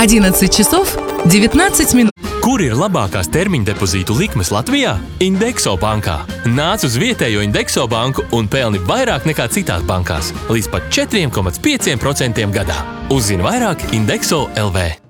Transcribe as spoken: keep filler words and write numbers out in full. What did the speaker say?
одиннадцать часов девятнадцать минут. Kur ir labākās termiņa depozītu likmes Latvijā? Indexo bankā. Nāc uz vietējo Indexo banku un pelni vairāk nekā citās bankās. Līdz pat četri komats pieci procenti gadā. Uzzini vairāk Indexo L V.